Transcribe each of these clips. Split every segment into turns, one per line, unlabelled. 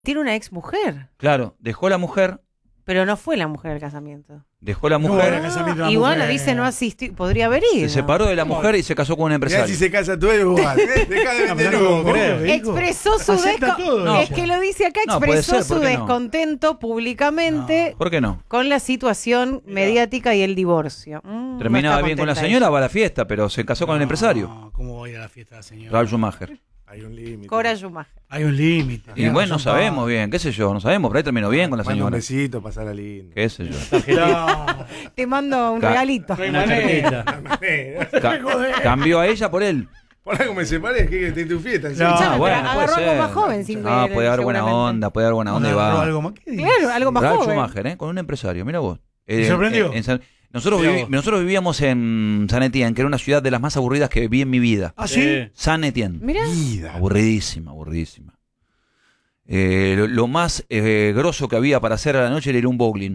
Tiene una ex mujer.
Claro, dejó la mujer.
Pero no fue la mujer del casamiento.
Dejó la
No,
mujer.
el casamiento de la
Y bueno,
mujer.
dice no asistir. Podría haber ido.
Se separó de la mujer y se casó con un
Mirá
empresario.
si se casa tú, igual. Deja de vender
No,
humo.
creo.
Expresó su
Acepta todo,
Es
ella.
que lo dice acá,
No, puede
expresó
ser,
su
¿por qué no?
descontento públicamente
¿Por qué no?
con la situación mediática y el divorcio.
Terminaba
no está
bien con la
contenta
señora,
ella.
va a la fiesta, pero se casó con el empresario.
No, ¿cómo voy a ir a la fiesta de la señora?
Ralf Schumacher.
Hay un límite.
Cora Schumacher.
Hay un límite.
Y bueno, no sabemos bien, qué sé yo, no sabemos, por ahí terminó bien con la
Manda un
señora.
besito, pasar lindo.
Qué sé yo.
No,
Te mando un
Ca-
regalito.
no hay
Una
manera.
Ca- cambió a ella por él.
Por algo me separé, que esté en tu fiesta.
No,
Escuchame, pero
puede
agarró algo
ser.
más joven sin
No,
ver,
puede dar buena
seguramente.
onda, puede dar buena onda y
¿Agarró
va.
algo más? ¿Qué dices?
Claro, algo más
Ralf
joven.
Schumacher, con un empresario, mira vos.
¿Te sorprendió?
Nosotros,
Mirá vos.
nosotros vivíamos en San Etienne, que era una ciudad de las más aburridas que vi en mi vida.
¿Ah, sí?
San Etienne.
Mirá.
Vida.
Aburridísima, aburridísima. Lo más grosso que había para hacer a la noche era ir a un bowling.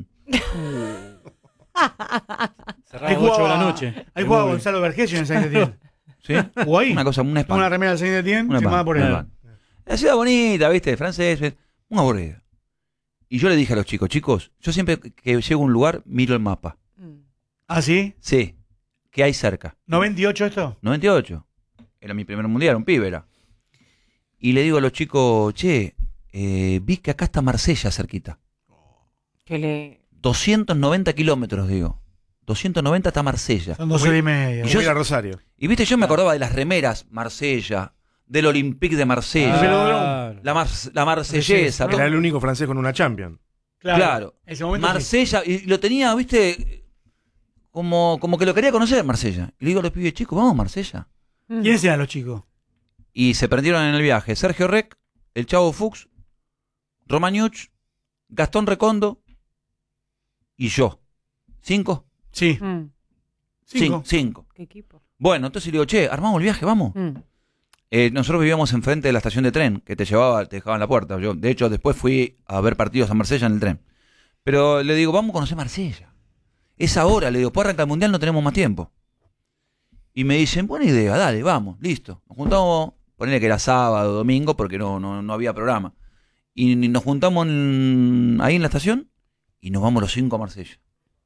Cerraba 8 de la noche.
Ahí jugaba Gonzalo Vergesio en Saint Etienne.
¿Sí?
¿Jugó ahí?
Una cosa, una
Tengo
spam.
una remera de Saint Etienne
Una
firmada
spam,
por
una
él.
spam. La ciudad bonita, ¿viste? Francés, una aburrida. Y yo le dije a los chicos, yo siempre que llego a un lugar miro el mapa.
¿Ah, sí?
Sí, ¿qué hay cerca?
¿98 esto?
98. Era mi primer mundial, un pibe era. Y le digo a los chicos, che, vi que acá está Marsella cerquita.
Que le...
290 kilómetros, digo. 290 está Marsella.
Son 2 horas y media.
Y yo-
Voy a Rosario.
Y viste, yo me acordaba de las remeras Marsella, del Olympique de Marsella,
Claro.
la marsellesa.
Era el único francés con una Champion.
Claro.
En ese momento sí.
Marsella, y lo tenía, viste, como que lo quería conocer Marsella. Y le digo a los pibes, chicos, vamos a Marsella.
¿Quiénes eran los chicos?
Y se prendieron en el viaje Sergio Rec, el Chavo Fuchs, Romagnuch, Gastón Recondo y yo. ¿5?
Sí.
Mm,
Cinco.
¿Qué equipo?
Bueno, entonces le digo, che, armamos el viaje, vamos.
Mm.
Nosotros vivíamos enfrente de la estación de tren, que te dejaba en la puerta. Yo, de hecho, después fui a ver partidos a Marsella en el tren. Pero le digo, vamos a conocer Marsella. Es ahora, le digo, por arrancar el mundial no tenemos más tiempo. Y me dicen, buena idea, dale, vamos, listo. Nos juntamos, ponele que era sábado, domingo, porque no había programa. Y nos juntamos ahí en la estación y nos vamos los 5 a Marsella.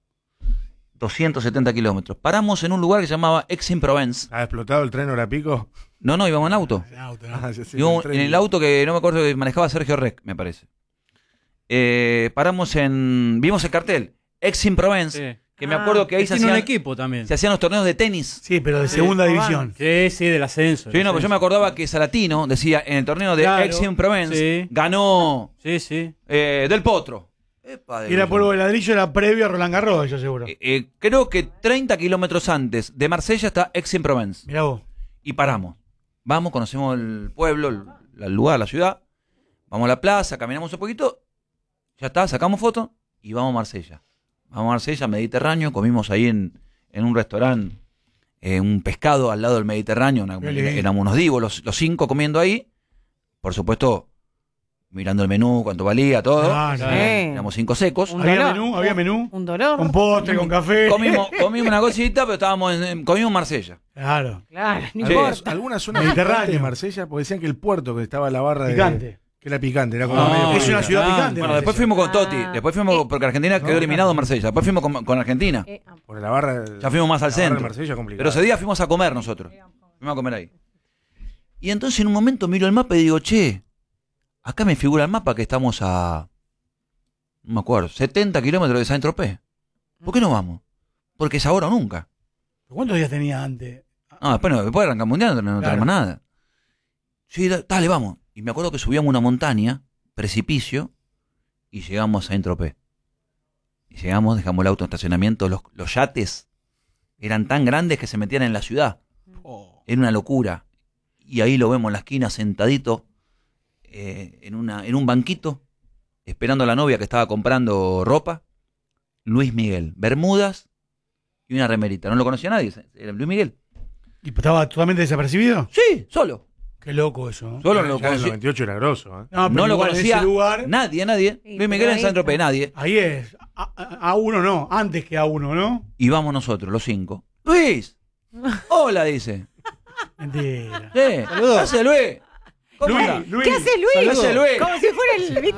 270 kilómetros. Paramos en un lugar que se llamaba Aix-en-Provence.
¿Ha explotado el tren hora pico?
No, íbamos en auto.
El auto, ¿no?
Ah, ya sé,
Íbamos
tren.
en el auto que no me acuerdo que manejaba Sergio Rec, me parece. Vimos el cartel, Aix-en-Provence,
Sí.
que me acuerdo que ahí se
Tiene un
hacían,
equipo también.
se hacían los torneos de tenis.
Sí, pero de segunda división.
Sí, sí, del ascenso.
Sí, no, pero yo me acordaba que Salatino decía en el torneo de
Claro,
Aix-en-Provence
sí.
ganó
Sí, sí.
Del Potro. Epa,
Y era polvo de ladrillo, era previo a Roland Garros, yo seguro.
creo que 30 kilómetros antes de Marsella está Aix-en-Provence.
Mirá vos.
Y paramos. Vamos, conocemos el pueblo, el lugar, la ciudad. Vamos a la plaza, caminamos un poquito. Ya está, sacamos fotos y vamos a Marsella. Vamos a Marsella, Mediterráneo. Comimos ahí en un restaurante un pescado al lado del Mediterráneo. Éramos unos divos, los 5 comiendo ahí. Por supuesto, mirando el menú, cuánto valía, todo.
Ah,
Claro.
sí.
Éramos 5 secos.
Un
Había
dolor.
menú, había menú.
Un dolor.
Con postre, con café.
Comimos una cosita, pero comimos en Marsella.
Claro.
Claro, no
Sí.
importa.
Algunas zonas
Mediterráneo.
picantes de Marsella, porque decían que el puerto que estaba en la barra
Picante.
que era picante, era como
No,
medio
Es una
picante.
ciudad picante.
Bueno, después fuimos con Totti. Después fuimos, porque Argentina quedó eliminado en Marsella. Después fuimos con Argentina.
Por la barra.
Ya fuimos más al
la barra de
centro.
Marsella complicada.
Pero ese día fuimos a comer nosotros. Fuimos a comer ahí. Y entonces en un momento miro el mapa y digo, che, acá me figura el mapa que estamos a, no me acuerdo, 70 kilómetros de Saint-Tropez. ¿Por qué no vamos? Porque es ahora o nunca.
¿Cuántos días tenía antes?
No, después arrancar el mundial no
Claro.
tenemos nada. Sí, dale, vamos. Y me acuerdo que subíamos una montaña, precipicio, y llegamos a Saint-Tropez. Y llegamos, dejamos el auto en estacionamiento, los yates eran tan grandes que se metían en la ciudad. Era una locura. Y ahí lo vemos en la esquina, sentadito, en un banquito, esperando a la novia que estaba comprando ropa. Luis Miguel, bermudas y una remerita. No lo conocía nadie, era Luis Miguel.
¿Y estaba totalmente desapercibido?
Sí, solo.
Qué loco eso, ¿no?
Solo
Ya
lo
en el
conocía.
98 era grosso, ¿eh?
No, pero
No lo
igual en
conocía
ese lugar,
nadie.
Sí,
Luis Miguel
pero
en
ahí
Saint-Tropez,
está.
nadie.
ahí es. A uno no, antes que a uno, ¿no?
Y vamos nosotros, los 5. Luis, hola, dice.
Mentira.
¿Qué hace Luis? ¿Cómo
Luis,
anda?
Luis.
¿Qué haces, Luis?
Saludá a Luis.
Como si fuera el, ¿viste?